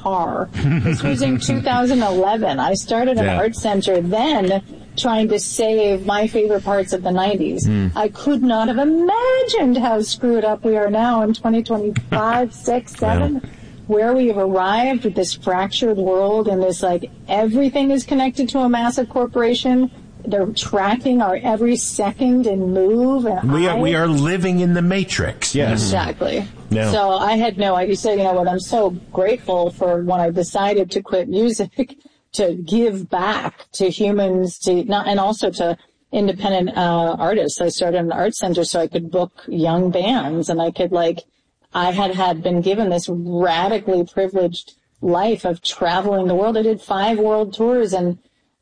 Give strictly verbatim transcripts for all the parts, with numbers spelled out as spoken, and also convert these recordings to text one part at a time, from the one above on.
car. This was in two thousand eleven. I started an Yeah. art center then trying to save my favorite parts of the nineties. Mm. I could not have imagined how screwed up we are now in twenty twenty-five, six, seven. Well. Where we have arrived with this fractured world and this, like, everything is connected to a massive corporation. They're tracking our every second and move. And We I, are, we are living in the Matrix. Yes. Exactly. Yeah. So I had no idea. You said, you know what, I'm so grateful for when I decided to quit music to give back to humans, to not, and also to independent uh, artists. I started an art center so I could book young bands, and I could, like, I had had been given this radically privileged life of traveling the world. I did five world tours, and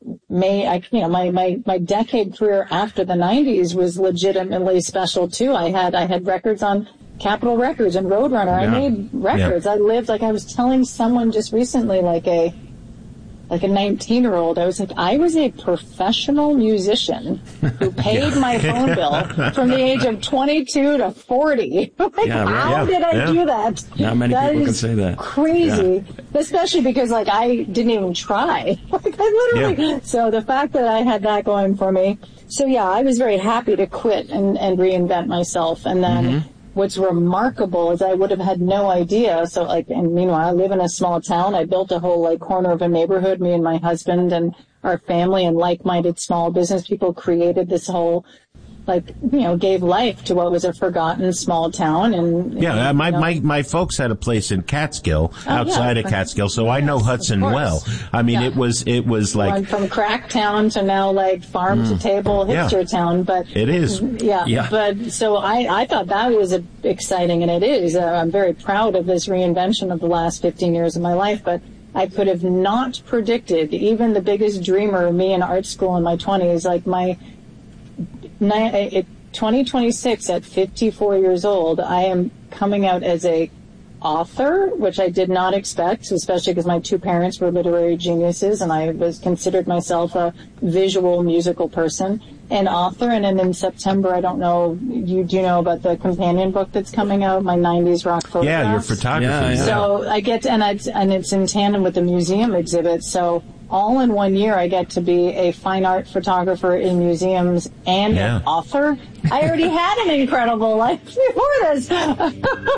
may I, you know, my, my, my decade career after the nineties was legitimately special too. I had, I had records on Capitol Records and Roadrunner. Yeah. I made records. Yeah. I lived, like I was telling someone just recently, like a, like a nineteen year old, I was like, I was a professional musician who paid my phone bill from the age of twenty-two to forty. Like, Yeah, right. how Yeah, did I yeah. do that? Not many That people can is say that. Crazy. Especially because, like, I didn't even try. Like, I literally, Yeah. so the fact that I had that going for me. So yeah, I was very happy to quit and, and reinvent myself. And then Mm-hmm. what's remarkable is I would have had no idea. So, like, and meanwhile, I live in a small town. I built a whole, like, corner of a neighborhood, me and my husband and our family and like-minded small business people created this whole, like, you know, gave life to what was a forgotten small town. And Yeah, uh, my, you know, my, my folks had a place in Catskill, Oh, yeah. outside of Catskill, so I know Hudson course. well. I mean, Yeah. it was, it was like, went from crack town to now, like, farm to table Mm. Yeah. hipster town. But it is. yeah, Yeah. but so I, I thought that was a, exciting, and it is. Uh, I'm very proud of this reinvention of the last fifteen years of my life, but I could have not predicted, even the biggest dreamer, me in art school in my twenties, like my, ni- it, twenty twenty-six at fifty-four years old, I am coming out as a author, which I did not expect, especially because my two parents were literary geniuses and I was considered myself a visual musical person. An author, and then in September, I don't know, you do you know about the companion book that's coming out, my nineties rock photographs? Yeah, your photography. Yeah, yeah. So I get, and it's, and it's in tandem with the museum exhibit. So all in one year, I get to be a fine art photographer in museums and Yeah. an author. I already had an incredible life before this.